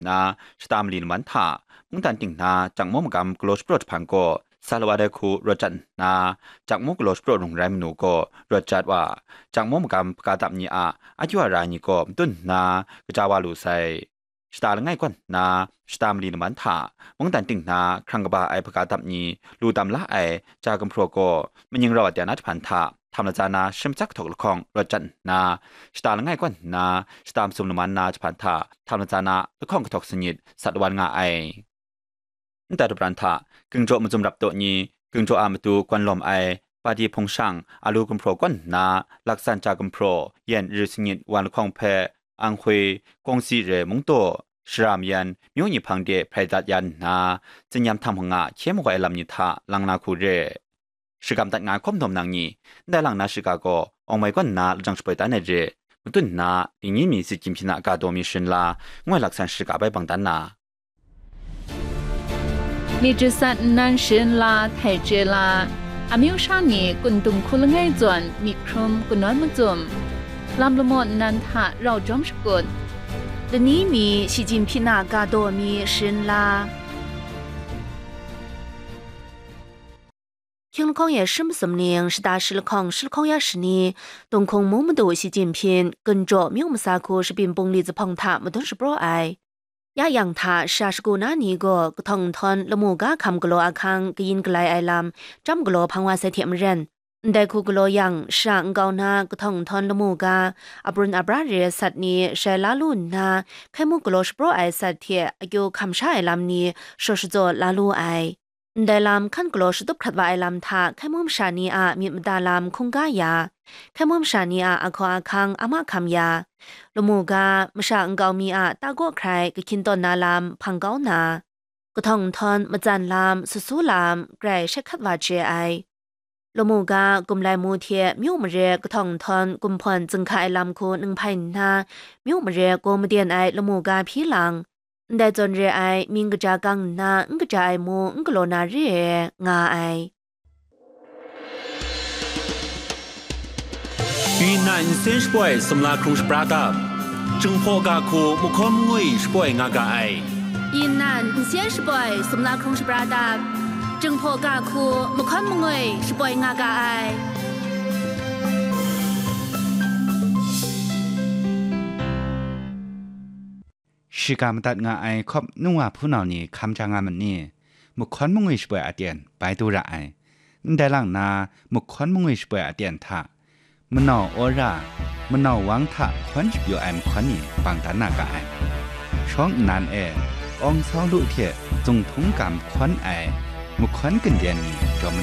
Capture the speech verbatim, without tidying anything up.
นาสตามลินวันทามุงตันติงนาจังมอมกำกลอสโปรดพังโกซาลวาเดคูรจันนาจากมุกกลอสโปรดโรงแรมนูโกรจัดว่าจากมอมกำกาตับนีอาอายุรานิโกตุนนากจาวาลูไซสตาลง่ายกว่านาสตามลินวันทามุงตันติงนาครั้งกบาไอพกาตับนีลูตามละไอจากัมโปรโกมันยังรอดเดียนัดพันธะทำละจานาชิมจักถกละคองรจันนาสตาลง่ายกว่านาสตามสุมนมันนาจพันธะทำละจานาละคองกระทกสนิทสัตวันงาไอแต่ดุบรันทะกึ่งโจมจุมรับตัวนี้กึ่งโจอามาตูกวนลมไอปาดีพงช่างอาลูกัมโปรกวนนาลักษณจากัมโปรเย็นริสนิทวันละคองเพอังควยกงซีเรมงโตสรามยันมิวนิพังเดไพรดัดยันนาจึงยำทำหงาเข้มกว่าไอลำนิทะลังนาคูเรสิกรรมตัดงานคมทมนางนี้ได้หลังนาชิกาโกองไม่ก้นนาจังสเปตันเนเจมุตุนนาอีนี้มีสิจิมพินากาโดมิชินลางวยหลักษณชิกาไปบังตันนา你这三男神啦，太绝啦！阿苗上年滚动苦了爱转，米空滚暖么转，蓝了么难他绕装是滚。 的你米习近平那嘎多米神啦。听了康也什么什么年是大师了康是了康也是呢，东空某么多习近平跟着苗么萨库是并崩例子碰他么都是不爱。ยายังทาชาสกุนานีโกกทองทอนละมูกาคำกโลอาคังกยินกลายไอลำจำกโลพังวาเสถียมเรนได้คูกโลยังชางเกานากทองทอนละมูกาอบรุนอบราเรสัตนี้ใช้ลาลุนนาไขมูกโลสโปรไอสัตเทียอายุคำชาไอลำนี้โชชโจลาลูไอได้ลำขั้นกโลสตุบขัดว่าไอลำทาไขมุมชานีอามีมดาลำคงกายาไขมุมชานีอาอคออาคังอามาคำยาลมูกามชาอังกามีอาตาโกใครก็คินตอนนาลามพังเกานากระทองทอนมาจันลามสุสุลามไกรเช็คขัดว่าเจไอลมูกากุมลายมูเทียมิวมเรกระทองทอนกุมพรจึงขายลำคูหนึ่งพันนามิวมเรโกมเดียนไอลมูกาพี่หลังได้จนเรไอมิงกระจากังนาอึงกระจายมูอึงกโลนาเรงาไอ云南三十八什么拉空是布拉达，正破嘎库木康木是不爱阿嘎爱。 云南三十八什么拉空是布拉达，正破嘎库木康木是不爱阿嘎爱。 ชิกามตัดงาไอครบนุ่งว่าผู้นานี่คำจางามันนี่มุขอนมงวิสเปออาเตียนไปดูระไอได้หลังนามุขอนมงวิสเปออาเตียนทะมันนอโอรามนอวังทะควันอยู่ไอมควันนี่ปังตานากาไอช่องนานเอองซองลุเทจงทงกำควันไอมุขอนกันเดียนนี่จอม